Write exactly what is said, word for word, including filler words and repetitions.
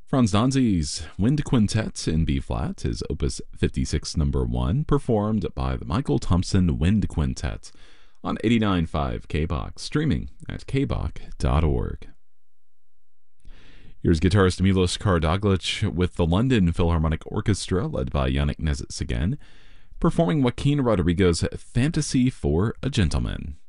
Franz Danzi's Wind Quintet in B-flat is Opus fifty-six number one, performed by the Michael Thompson Wind Quintet on eighty-nine point five K B O C, streaming at k b o c dot org. Here's guitarist Milos Karadzic with the London Philharmonic Orchestra, led by Yannick Nezet-Séguin, performing Joaquin Rodrigo's Fantasy for a Gentleman.